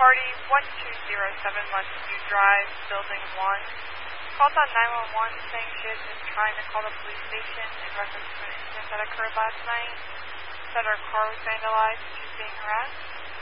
party 1207 Montague Drive, Building 1. Called on 911 saying she has been trying to call the police station in reference to an incident that occurred last night. Said her car was vandalized and she's being harassed.